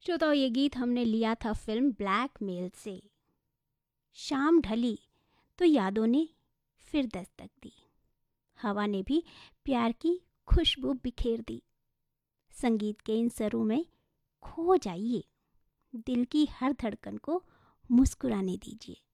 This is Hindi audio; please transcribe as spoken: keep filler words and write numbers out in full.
श्रोताओ, ये गीत हमने लिया था फिल्म ब्लैकमेल से। शाम ढली तो यादों ने फिर दस्तक दी, हवा ने भी प्यार की खुशबू बिखेर दी। संगीत के इन सरों में खो जाइए, दिल की हर धड़कन को मुस्कुराने दीजिए।